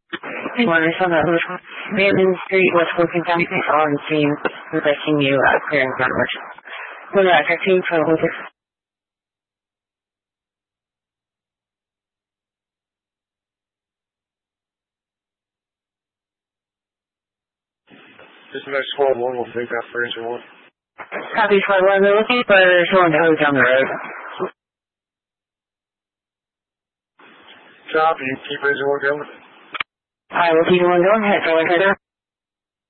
One on the Maiden Street, West Wilson County, on scene, requesting you clearing groundwork. We're acting for the Dispatch Squad 1 will take out for engine 1. Copy Squad 1, they're looking for someone to hose down the road. Copy, keep engine 1 going. I will keep one going, head over there.